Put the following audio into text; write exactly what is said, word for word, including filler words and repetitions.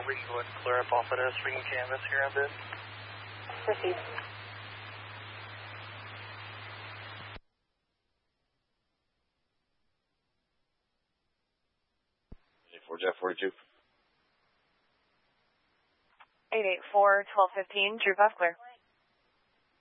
we can go ahead and clear up off of this ring canvas here a bit. Proceed. four Jet forty-two. eight eight four, twelve fifteen, Drew Puff clear.